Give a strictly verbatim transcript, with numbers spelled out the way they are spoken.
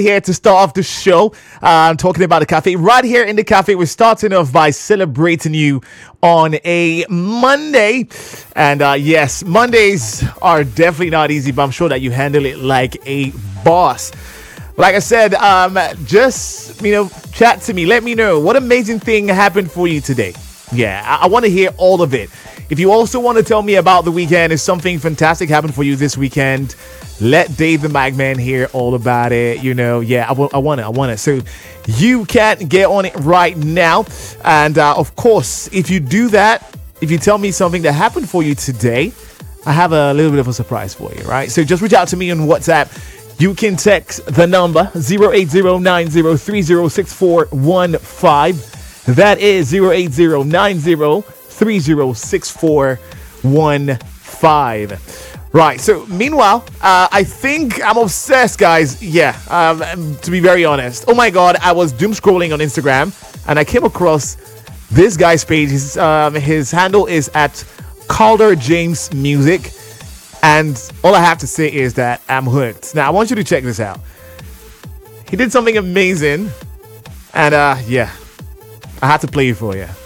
Here to start off the show. Uh, I'm talking about the cafe. Right here in the cafe, we're starting off by celebrating you on a Monday. And uh, yes, Mondays are definitely not easy, but I'm sure that you handle it like a boss. Like I said, um, just, you know, chat to me. Let me know what amazing thing happened for you today. Yeah, I, I want to hear all of it. If you also want to tell me about the weekend, if something fantastic happened for you this weekend, let Dave the Magman hear all about it. You know, yeah, I, w- I want it. I want it. So you can get on it right now. And uh, of course, if you do that, if you tell me something that happened for you today, I have a little bit of a surprise for you, right? So just reach out to me on WhatsApp. You can text the number zero eight zero nine zero three zero six four one five. That is zero eight zero nine zero three zero six four one five. Right, so meanwhile, uh, I think I'm obsessed, guys. Yeah, um, to be very honest. Oh my God, I was doom scrolling on Instagram and I came across this guy's page. His, um, his handle is at Calder James Music. And all I have to say is that I'm hooked. Now, I want you to check this out. He did something amazing. And uh, yeah, I had to play it for you.